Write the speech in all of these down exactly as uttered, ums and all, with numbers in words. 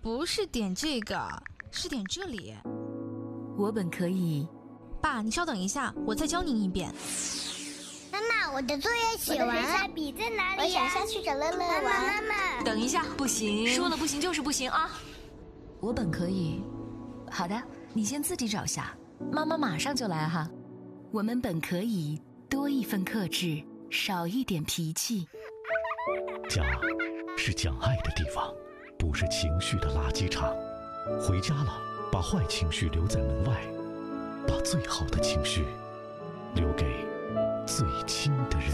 不是点这个，是点这里。 我本可以。 爸，你稍等一下，我再教你一遍。 妈妈，我的作业写完了，笔在哪里？我想下去找乐乐玩。妈妈， 等一下，不行，说了不行就是不行啊！我本可以。好的，你先自己找下，妈妈马上就来哈。我们本可以多一分克制，少一点脾气。 家是讲爱的地方，不是情绪的垃圾场。回家了，把坏情绪留在门外，把最好的情绪留给最亲的人。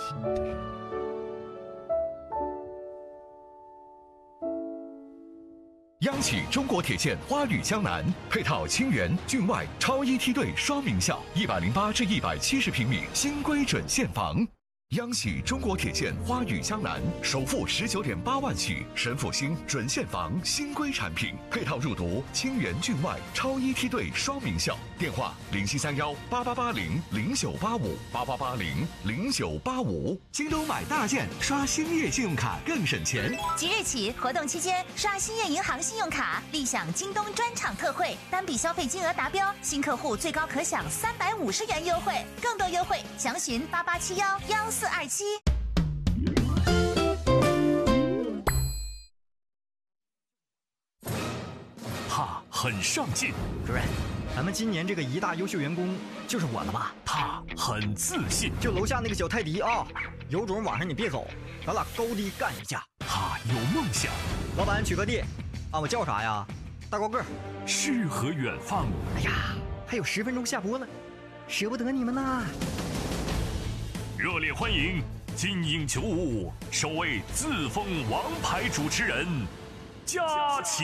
央企中国铁建花旅江南，配套清源、郡外超一梯队双名校，一百零八至一百七十平米新规准现房。央企中国铁建花旅江南，首付十九点八万起，神府新准现房新规产品，配套入读清源郡外超一梯队双名校。电话零七三幺八八八零零九八五八八八零零九八五。京东买大件刷兴业信用卡更省钱。 即日起，活动期间刷兴业银行信用卡，立享京东专场特惠，单笔消费金额达标，新客户最高可享三百五十元优惠，更多优惠详询八八七幺幺四二七。 他很上进， 主任，咱们今年这个一大优秀员工就是我了吧？ 他很自信， 就楼下那个小泰迪啊，有种晚上你别走，咱俩高低干一架。 他有梦想， 老板取个地，啊，我叫啥呀？大高个， 诗和远方。 哎呀，还有十分钟下播了，舍不得你们呐！ 热烈欢迎金鹰九五首位自封王牌主持人佳琪。